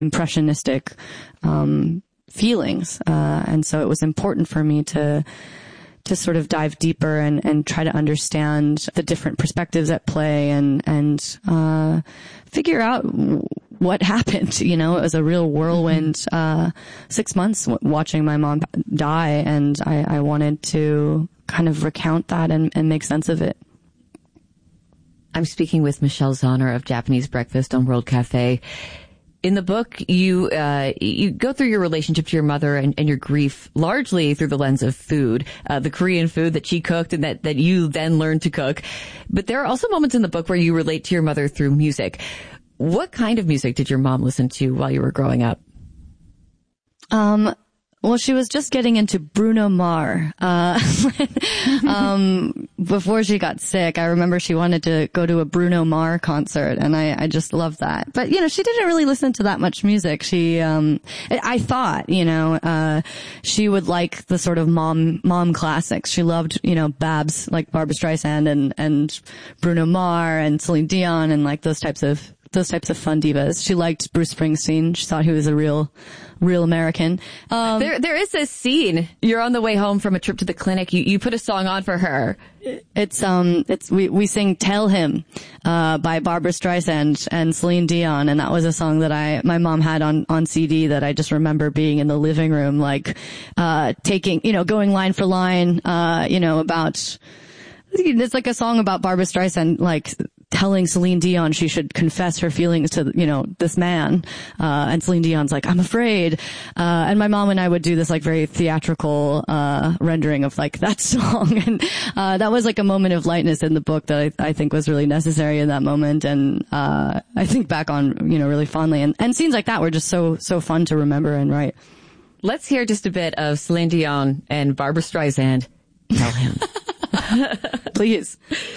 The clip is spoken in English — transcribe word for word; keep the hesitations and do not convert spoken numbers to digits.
impressionistic um feelings. Uh, and so it was important for me to to sort of dive deeper and, and try to understand the different perspectives at play and, and, uh, figure out what happened. You know, it was a real whirlwind, uh, six months w- watching my mom die. And I, I wanted to kind of recount that and, and make sense of it. I'm speaking with Michelle Zauner of Japanese Breakfast on World Cafe. In the book, you uh you go through your relationship to your mother and, and your grief largely through the lens of food, uh, the Korean food that she cooked and that, that you then learned to cook. But there are also moments in the book where you relate to your mother through music. What kind of music did your mom listen to while you were growing up? Um, well, she was just getting into Bruno Mars. Uh, um, before she got sick, I remember she wanted to go to a Bruno Mars concert, and I, I just loved that. But, you know, she didn't really listen to that much music. She, um, I thought, you know, uh, she would like the sort of mom, mom classics. She loved, you know, Babs, like Barbra Streisand and, and Bruno Mars and Celine Dion and like those types of those types of fun divas. She liked Bruce Springsteen. She thought he was a real, real American. Um, there, there is this scene. You're on the way home from a trip to the clinic. You, you put a song on for her. It's, um, it's, we, we sing Tell Him, uh, by Barbra Streisand and Celine Dion. And that was a song that I, my mom had on, on C D that I just remember being in the living room, like, uh, taking, you know, going line for line, uh, you know, about, it's like a song about Barbra Streisand, like, telling Celine Dion she should confess her feelings to, you know, this man. Uh, and Celine Dion's like, I'm afraid. Uh, and my mom and I would do this like very theatrical, uh, rendering of like that song. And, uh, that was like a moment of lightness in the book that I, I think was really necessary in that moment. And, uh, I think back on, you know, really fondly. And, and scenes like that were just so, so fun to remember and write. Let's hear just a bit of Celine Dion and Barbra Streisand. Tell Him. Please.